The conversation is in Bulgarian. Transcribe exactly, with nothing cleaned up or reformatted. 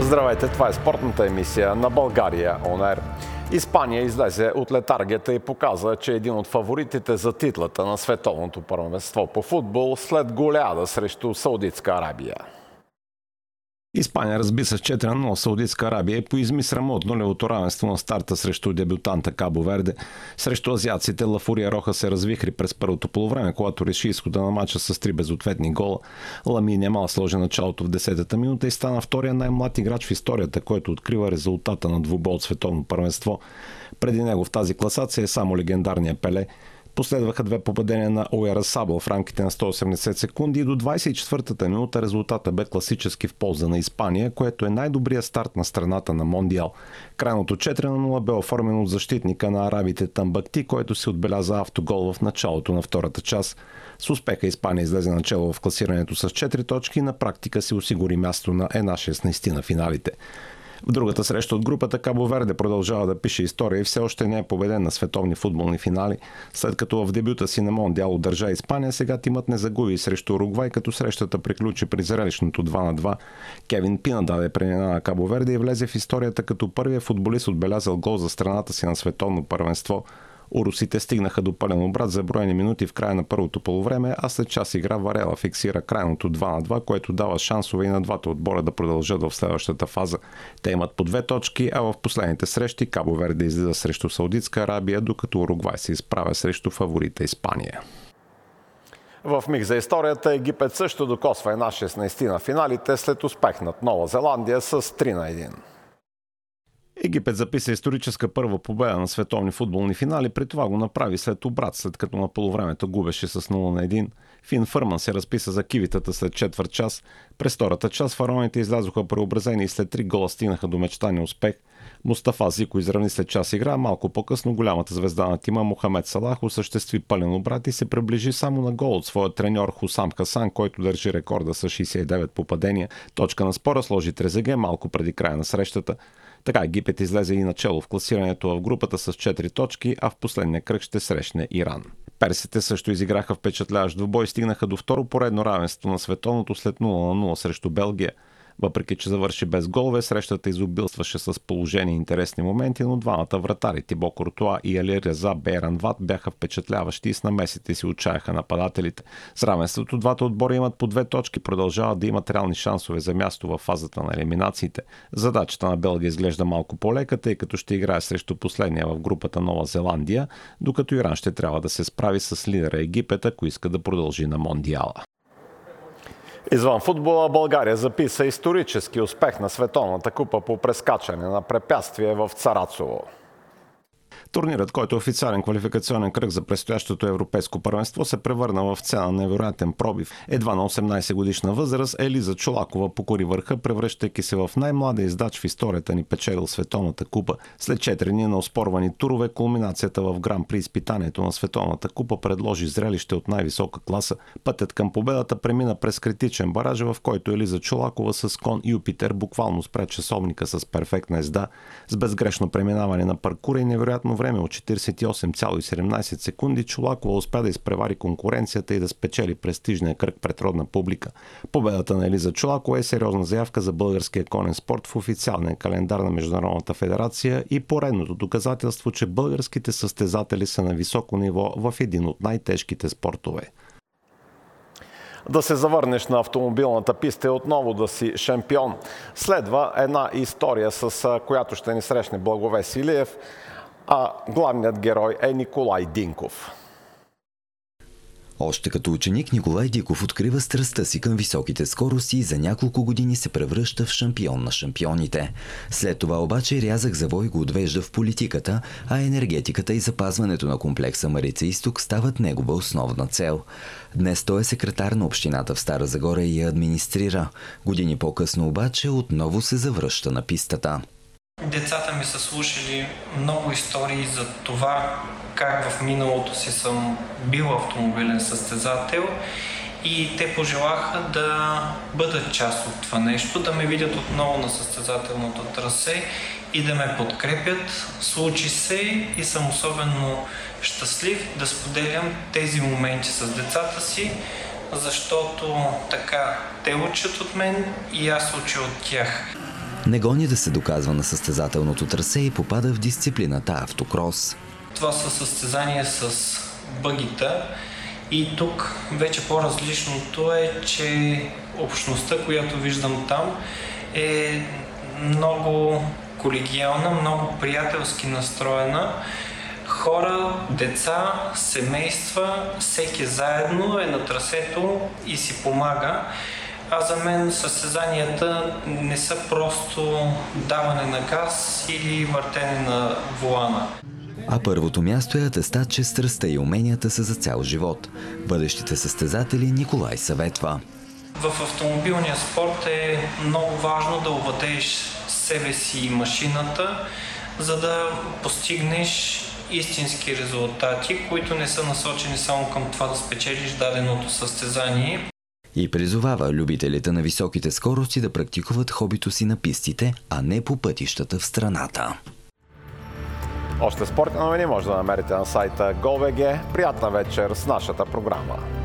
Здравейте, това е спортната емисия на България Он Ер. Испания излезе от летаргията и показа, че е един от фаворитите за титлата на световното първенство по футбол след голеада срещу Саудитска Арабия. Испания разби с четири на нула Саудитска Арабия и поизми срамотно левото равенство на старта срещу дебютанта Кабо Верде. Срещу азиатците Ла Фурия Роха се развихри през първото полувреме, когато реши изхода на мача с три безответни гола. Ламин Ямал сложи началото в десетата минута и стана втория най-млад играч в историята, който открива резултата на двубой от световно първенство. Преди него в тази класация е само легендарния Пеле. Последваха две попадения на Оярасабъл в рамките на сто и осемдесет секунди и до двадесет и четвъртата минута резултата бе класически в полза на Испания, което е най-добрият старт на страната на Мондиал. Крайното четири на нула бе оформено от защитника на арабите Тамбакти, който се отбеляза автогол в началото на втората част. С успеха Испания излезе начело в класирането с четири точки и на практика се осигури място на една шестнадесет на финалите. В другата среща от групата Кабо Верде продължава да пише история и все още не е победен на световни футболни финали. След като в дебюта си на Мондиал удържа Испания, сега тимът не загуби срещу Уругвай, като срещата приключи при зрелищното два на два. Кевин Пина даде преднина на Кабо Верде и влезе в историята като първия футболист отбелязал гол за страната си на световно първенство. Урусите стигнаха до пълен обрат за броени минути в края на първото полувреме, а след час игра Варела фиксира крайното два на два, което дава шансове и на двата отбора да продължат в следващата фаза. Те имат по две точки, а в последните срещи Кабо Верде излиза срещу Саудитска Арабия, докато Уругвай се изправя срещу фаворита Испания. В миг за историята Египет също докосва една шестнадесет на финалите след успех над Нова Зеландия с три на едно. Египет записа историческа първа победа на световни футболни финали, при това го направи след обрат, след като на полувремето губеше с нула на едно. Фин Фърман се разписа за кивитата след четвърт час. През втората част фараоните излязоха преобразени и след три гола стигнаха до мечтания успех. Мустафа Зико изравни след час игра, малко по-късно голямата звезда на тима Мохамед Салах осъществи пълен обрат и се приближи само на гол от своя треньор Хусам Хасан, който държи рекорда с шестдесет и девет попадения. Точка на спора сложи Трезеге малко преди края на срещата. Така Египет излезе и начело в класирането в групата с четири точки, а в последния кръг ще срещне Иран. Персите също изиграха впечатляващ двубой и стигнаха до второ поредно равенство на световното след нула на нула срещу Белгия. Въпреки че завърши без голове, срещата изобилстваше с положение и интересни моменти, но двамата вратари Тибо Куртуа и Али Реза Бейранват бяха впечатляващи и с намесите си отчаяха нападателите. С равенството двата отбора имат по две точки, продължават да имат реални шансове за място в фазата на елиминациите. Задачата на Белгия изглежда малко по-лека, тъй като ще играе срещу последния в групата Нова Зеландия, докато Иран ще трябва да се справи с лидера Египет, ако иска да продължи на Мондиала. Извън футбола България записа исторически успех на Световната купа по прескачане на препятствие в Царацово. Турнирът, който е официален квалификационен кръг за предстоящото европейско първенство, се превърна в цена на невероятен пробив. Едва на осемнадесет годишна възраст Елиза Чолакова покори върха, превръщайки се в най-младия издач в историята ни печелил Световната купа. След четири дни на оспорвани турове, кулминацията в Гран-при изпитанието на Световната купа предложи зрелище от най-висока класа. Пътят към победата премина през критичен бараж, в който Елиза Чолакова с кон Юпитер буквално спря часовника с перфектна езда. С безгрешно преминаване на паркура и невероятно време от четиридесет и осем цяло и седемнадесет секунди Чолакова успя да изпревари конкуренцията и да спечели престижния кръг пред родна публика. Победата на Елиза Чолакова е сериозна заявка за българския конен спорт в официалния календар на Международната федерация и поредното доказателство, че българските състезатели са на високо ниво в един от най-тежките спортове. Да се завърнеш на автомобилната писта и отново да си шампион. Следва една история, с която ще ни срещне Благовест Илиев, а главният герой е Николай Динков. Още като ученик Николай Динков открива страстта си към високите скорости и за няколко години се превръща в шампион на шампионите. След това обаче рязък завой го отвежда в политиката, а енергетиката и запазването на комплекса Марица Изток стават негова основна цел. Днес той е секретар на общината в Стара Загора и я администрира. Години по-късно обаче отново се завръща на пистата. Децата ми са слушали много истории за това как в миналото си съм бил автомобилен състезател и те пожелаха да бъдат част от това нещо, да ме видят отново на състезателното трасе и да ме подкрепят. Случи се и съм особено щастлив да споделям тези моменти с децата си, защото така те учат от мен и аз уча от тях. Не гони да се доказва на състезателното трасе и попада в дисциплината автокрос. Това са състезания с бъгита и тук вече по-различното е, че общността, която виждам там, е много колегиална, много приятелски настроена. Хора, деца, семейства, всеки заедно е на трасето и си помага. А за мен състезанията не са просто даване на газ или въртене на волана. А първото място е атестат, че страстта и уменията са за цял живот. Бъдещите състезатели Николай съветва. В автомобилния спорт е много важно да овладееш себе си и машината, за да постигнеш истински резултати, които не са насочени само към това да спечелиш даденото състезание. И призовава любителите на високите скорости да практикуват хобито си на пистите, а не по пътищата в страната. Още спортни новини може да намерите на сайта GolBG. Приятна вечер с нашата програма.